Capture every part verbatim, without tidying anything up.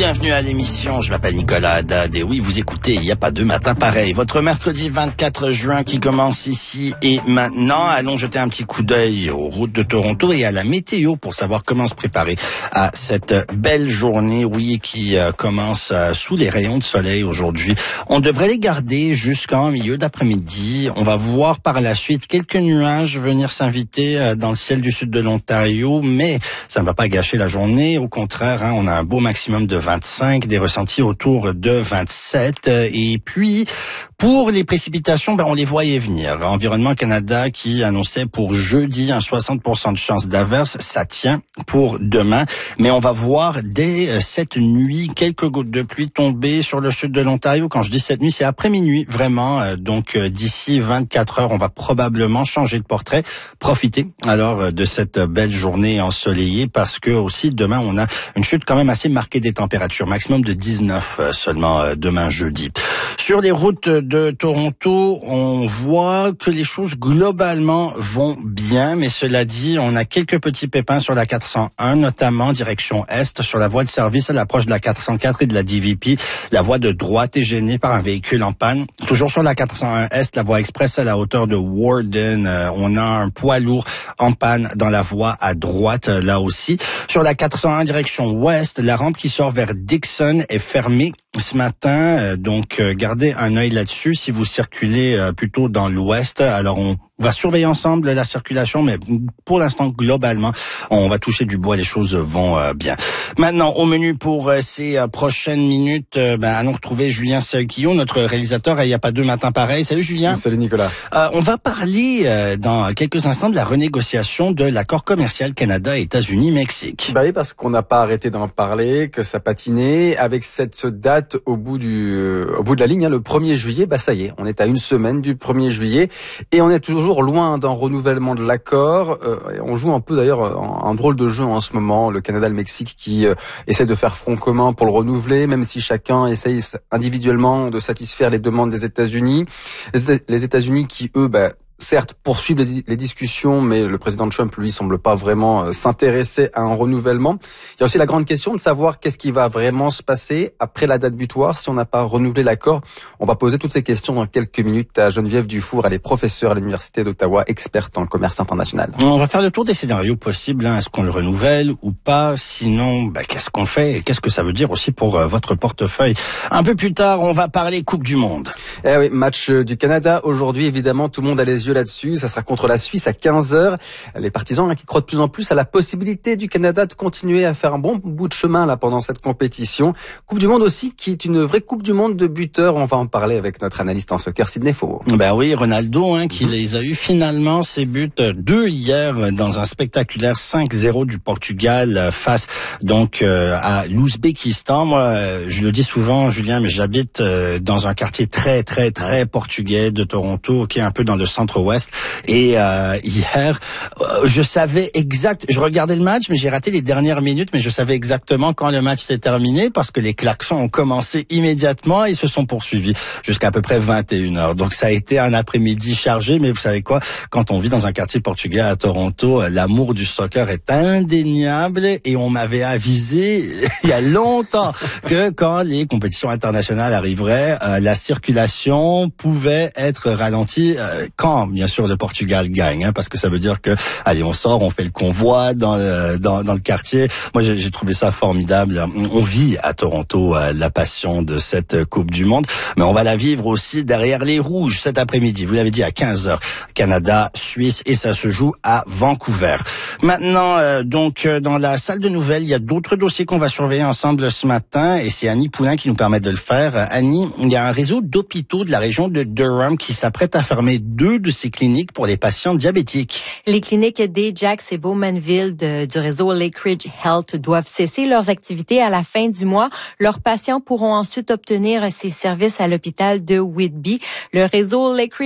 Bienvenue à l'émission, je m'appelle Nicolas Haddad et oui, vous écoutez, il n'y a pas deux matins pareils. Votre mercredi vingt-quatre juin qui commence ici et maintenant. Allons jeter un petit coup d'œil aux routes de Toronto et à la météo pour savoir comment se préparer à cette belle journée, oui, qui euh, commence euh, sous les rayons de soleil aujourd'hui. On devrait les garder jusqu'en milieu d'après-midi. On va voir par la suite quelques nuages venir s'inviter euh, dans le ciel du sud de l'Ontario, mais ça ne va pas gâcher la journée. Au contraire, hein, on a un beau maximum de vingt-cinq, des ressentis autour de vingt-sept. Et puis, pour les précipitations, ben, on les voyait venir. Environnement Canada qui annonçait pour jeudi un soixante pour cent de chance d'averse, ça tient pour demain. Mais on va voir dès cette nuit quelques gouttes de pluie tomber sur le sud de l'Ontario. Quand je dis cette nuit, c'est après minuit, vraiment. Donc d'ici vingt-quatre heures, on va probablement changer de portrait. Profitez alors de cette belle journée ensoleillée parce que aussi demain, on a une chute quand même assez marquée des températures, maximum de dix-neuf seulement demain jeudi. Sur les routes de Toronto, on voit que les choses globalement vont bien, mais cela dit, on a quelques petits pépins sur la quatre cent un, notamment direction est, sur la voie de service à l'approche de la quatre cent quatre et de la D V P. La voie de droite est gênée par un véhicule en panne. Toujours sur la quatre cent un est, la voie express à la hauteur de Warden, on a un poids lourd en panne dans la voie à droite, là aussi. Sur la quatre cent un direction ouest, la rampe qui sort vers Dixon est fermée ce matin, donc gardez un œil là-dessus si vous circulez plutôt dans l'ouest. Alors on va surveiller ensemble la circulation, mais pour l'instant, globalement, on va toucher du bois, les choses vont bien. Maintenant, au menu pour ces prochaines minutes, ben, allons retrouver Julien Salquillot, notre réalisateur, il n'y a pas deux matins pareils. Salut Julien. Salut Nicolas. Euh, on va parler euh, dans quelques instants de la renégociation de l'accord commercial Canada-États-Unis-Mexique. Bah oui, parce qu'on n'a pas arrêté d'en parler, que ça patinait. Avec cette date au bout du, euh, au bout de la ligne, hein, le premier juillet, bah ça y est, on est à une semaine du premier juillet et on est toujours loin d'un renouvellement de l'accord. Euh, on joue un peu d'ailleurs un, un drôle de jeu en ce moment, le Canada et le Mexique qui euh, essaie de faire front commun pour le renouveler, même si chacun essaye individuellement de satisfaire les demandes des États-Unis. Les États-Unis qui, eux, bah, certes, poursuivent les, les discussions, mais le président Trump, lui, semble pas vraiment euh, s'intéresser à un renouvellement. Il y a aussi la grande question de savoir qu'est-ce qui va vraiment se passer après la date butoir si on n'a pas renouvelé l'accord. On va poser toutes ces questions dans quelques minutes à Geneviève Dufour. Elle est professeure à l'Université d'Ottawa, experte en commerce international. On va faire le tour des scénarios possibles. Hein. Est-ce qu'on le renouvelle ou pas? Sinon, bah, qu'est-ce qu'on fait? Et qu'est-ce que ça veut dire aussi pour euh, votre portefeuille? Un peu plus tard, on va parler Coupe du Monde. Eh oui, match du Canada. Aujourd'hui, évidemment, tout le monde a les yeux là-dessus. Ça sera contre la Suisse à quinze heures. Les partisans hein, qui croient de plus en plus à la possibilité du Canada de continuer à faire un bon bout de chemin là pendant cette compétition. Coupe du Monde aussi qui est une vraie Coupe du Monde de buteurs. On va en parler avec notre analyste en soccer, Sidney Faux. Ben oui, Ronaldo hein, qui mmh. les a eu finalement ses buts, deux hier dans un spectaculaire cinq zéro du Portugal face donc euh, à l'Ouzbékistan. Moi, je le dis souvent, Julien, mais j'habite euh, dans un quartier très très très portugais de Toronto, qui est un peu dans le centre-ouest. Et euh, hier, euh, je savais exact. Je regardais le match, mais j'ai raté les dernières minutes. Mais je savais exactement quand le match s'est terminé parce que les klaxons ont commencé immédiatement et se sont poursuivis jusqu'à à peu près vingt et une heures. Donc ça a été un après-midi chargé. Mais vous savez quoi? Quand on vit dans un quartier portugais à Toronto, l'amour du soccer est indéniable. Et on m'avait avisé il y a longtemps que quand les compétitions internationales arriveraient, euh, la circulation pouvait être ralentie euh, quand, bien sûr, le Portugal gagne, hein, parce que ça veut dire que, allez, on sort, on fait le convoi dans le, dans, dans le quartier. Moi, j'ai, j'ai trouvé ça formidable. On vit à Toronto euh, la passion de cette Coupe du Monde, mais on va la vivre aussi derrière les rouges cet après-midi. Vous l'avez dit, à quinze heures, Canada, Suisse, et ça se joue à Vancouver. Maintenant, euh, donc, dans la salle de nouvelles, il y a d'autres dossiers qu'on va surveiller ensemble ce matin, et c'est Annie Poulain qui nous permet de le faire. Annie, il y a un réseau d'hôpitaux de la région de Durham qui s'apprête à fermer deux de ces cliniques pour les patients diabétiques. Les cliniques d'Ajax et Bowmanville de, du réseau Lakeridge Health doivent cesser leurs activités à la fin du mois. Leurs patients pourront ensuite obtenir ces services à l'hôpital de Whitby. Le réseau Lakeridge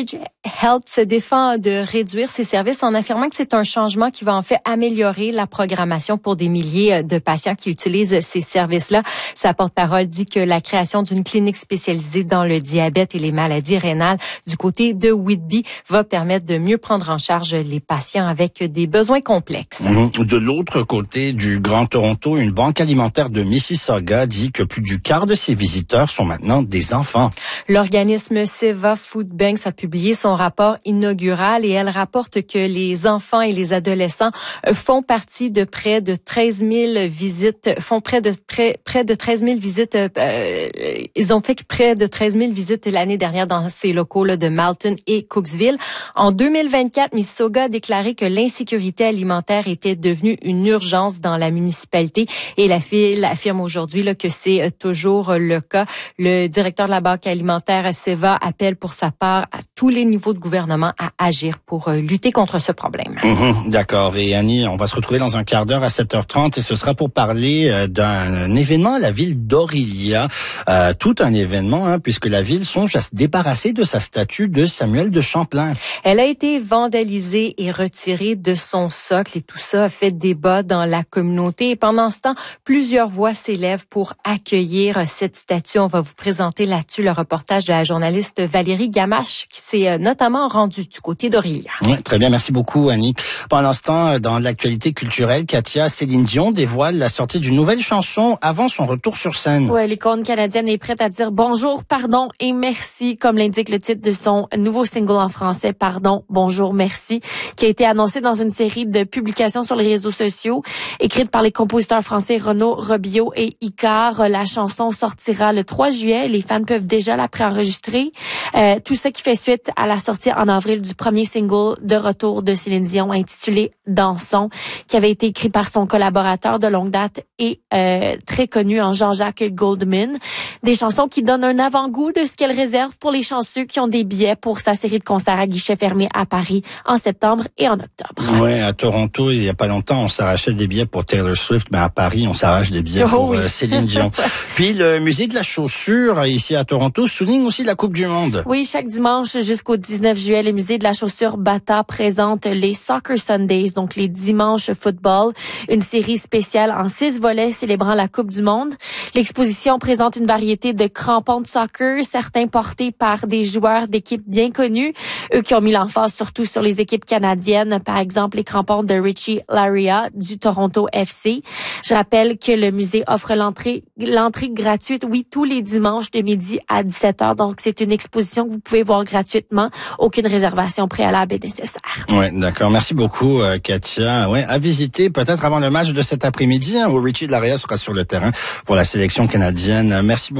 Health se défend de réduire ses services en affirmant que c'est un changement qui va en fait améliorer la programmation pour des milliers de patients qui utilisent ces services-là. Sa porte-parole dit que la création d'une clinique spécialisée dans le diabète et les maladies rénales du côté de Whitby va permettre de mieux prendre en charge les patients avec des besoins complexes. De l'autre côté du Grand Toronto, une banque alimentaire de Mississauga dit que plus du quart de ses visiteurs sont maintenant des enfants. L'organisme Seva Food Banks a publié son rapport inaugural et elle rapporte que les enfants et les adolescents font partie de près de treize mille visites, font près de près, près de treize mille visites, euh, ils ont fait près de treize mille visites l'année dernière dans ces locaux là, de Malton et Cooksville. En deux mille vingt-quatre, Mississauga a déclaré que l'insécurité alimentaire était devenue une urgence dans la municipalité et la ville affirme aujourd'hui là, que c'est toujours le cas. Le directeur de la banque alimentaire Seva appelle pour sa part à tous les niveaux de gouvernement à agir pour lutter contre ce problème. Mmh, d'accord. Et Annie, on va se retrouver dans un quart d'heure à sept heures trente et ce sera pour parler d'un événement à la ville d'Orillia. Euh, tout un événement, hein, puisque la ville songe à se débarrasser de sa statue de Samuel de Champlain. Elle a été vandalisée et retirée de son socle et tout ça a fait débat dans la communauté. Et pendant ce temps, plusieurs voix s'élèvent pour accueillir cette statue. On va vous présenter là-dessus le reportage de la journaliste Valérie Gamache qui s'est notamment rendue du côté d'Orillia. Oui, très bien, merci beaucoup Annie. Pendant ce temps, dans l'actualité culturelle, Katia, Céline Dion dévoile la sortie d'une nouvelle chanson avant son retour sur scène. Oui, l'icône canadienne est prête à dire bonjour, pardon et merci, comme l'indique le titre de son nouveau single en français, Pardon, bonjour, merci, qui a été annoncé dans une série de publications sur les réseaux sociaux, écrite par les compositeurs français Renaud Robillot et Icar. La chanson sortira le trois juillet. Les fans peuvent déjà la préenregistrer. Euh, tout ça qui fait suite à la sortie en avril du premier single de retour de Céline Dion intitulé Dansons, qui avait été écrit par son collaborateur de longue date et euh, très connu en Jean-Jacques Goldman. Des chansons qui donnent un avant-goût de ce qu'elle réserve pour les chanceux qui ont des billets pour sa série de concerts à guichet fermé à Paris en septembre et en octobre. Ouais, à Toronto, il y a pas longtemps, on s'arrachait des billets pour Taylor Swift, mais à Paris, on s'arrache des billets oh pour oui. euh, Céline Dion. Puis le musée de la chaussure ici à Toronto souligne aussi la Coupe du Monde. Oui, chaque dimanche jusqu'au dix-neuf juillet, le musée de la chaussure Bata présente les Soccer Sundays, donc les dimanches football, une série spéciale en six volets célébrant la Coupe du Monde. L'exposition présente une variété de crampons de soccer, certains portés par des joueurs d'équipes bien connus, eux qui ont mis l'emphase surtout sur les équipes canadiennes, par exemple les crampons de Richie Laryea du Toronto F C. Je rappelle que le musée offre l'entrée l'entrée gratuite, oui, tous les dimanches de midi à dix-sept heures. Donc, c'est une exposition que vous pouvez voir gratuitement. Aucune réservation préalable est nécessaire. Ouais, d'accord. Merci beaucoup, euh, Katia. Ouais, à visiter peut-être avant le match de cet après-midi, hein, où Richie Laryea sera sur le terrain pour la sélection canadienne. Merci beaucoup.